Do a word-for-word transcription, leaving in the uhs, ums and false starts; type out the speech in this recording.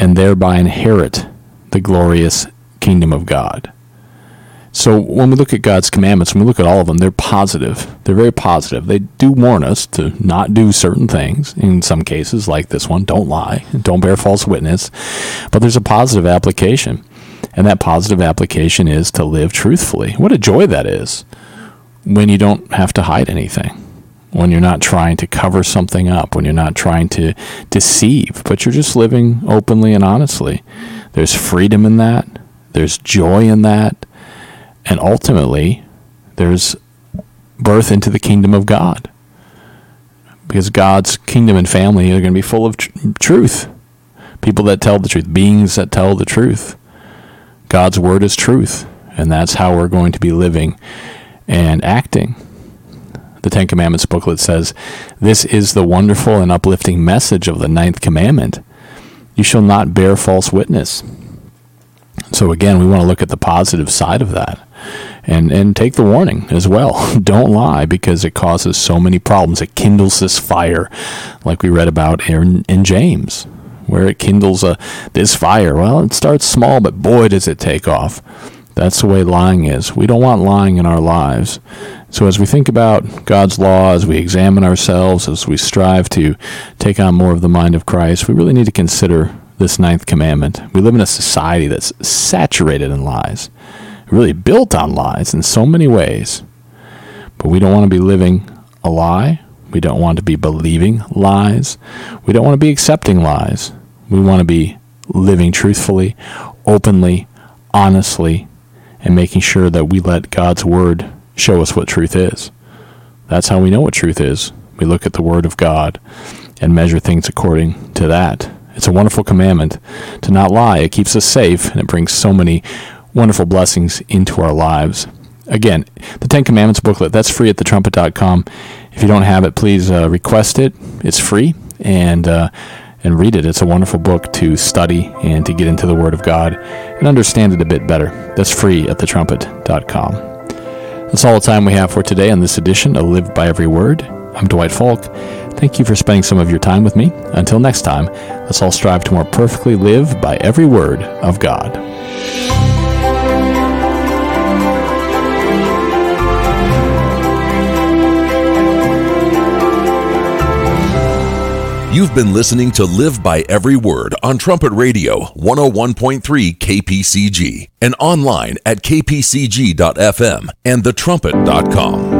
and thereby inherit the glorious kingdom of God. So when we look at God's commandments, when we look at all of them, they're positive. They're very positive. They do warn us to not do certain things. In some cases, like this one, don't lie, don't bear false witness. But there's a positive application. And that positive application is to live truthfully. What a joy that is when you don't have to hide anything, when you're not trying to cover something up, when you're not trying to deceive, but you're just living openly and honestly. There's freedom in that. There's joy in that. And ultimately, there's birth into the kingdom of God. Because God's kingdom and family are going to be full of tr- truth. People that tell the truth, beings that tell the truth. God's word is truth, and that's how we're going to be living and acting. The Ten Commandments booklet says, "This is the wonderful and uplifting message of the ninth commandment. You shall not bear false witness." So again, we want to look at the positive side of that and, and take the warning as well. Don't lie, because it causes so many problems. It kindles this fire like we read about in, in James, where it kindles a, this fire. Well, it starts small, but boy, does it take off. That's the way lying is. We don't want lying in our lives. So as we think about God's law, as we examine ourselves, as we strive to take on more of the mind of Christ, we really need to consider this ninth commandment. We live in a society that's saturated in lies, really built on lies in so many ways. But we don't want to be living a lie. We don't want to be believing lies. We don't want to be accepting lies. We want to be living truthfully, openly, honestly, and making sure that we let God's word show us what truth is. That's how we know what truth is. We look at the word of God and measure things according to that. It's a wonderful commandment to not lie. It keeps us safe, and it brings so many wonderful blessings into our lives. Again, the Ten Commandments booklet, that's free at the trumpet dot com. If you don't have it, please uh, request it. It's free, and uh, and read it. It's a wonderful book to study and to get into the Word of God and understand it a bit better. That's free at the trumpet dot com. That's all the time we have for today on this edition of Live by Every Word. I'm Dwight Falk. Thank you for spending some of your time with me. Until next time, let's all strive to more perfectly live by every word of God. You've been listening to Live by Every Word on Trumpet Radio one oh one point three K P C G and online at k p c g dot f m and the trumpet dot com.